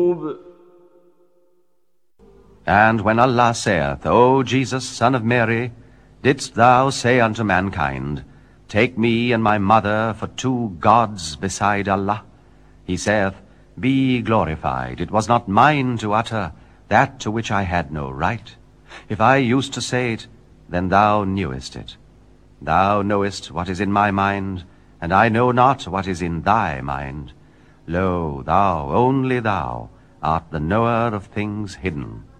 And when Allah saith, O Jesus, son of Mary, didst thou say unto mankind, Take me and my mother for two gods beside Allah? He saith, Be glorified, it was not mine to utter that to which I had no right. If I used to say it, then thou knewest it. Thou knowest what is in my mind, and I know not what is in thy mind. Lo, thou, only thou, art the knower of things hidden.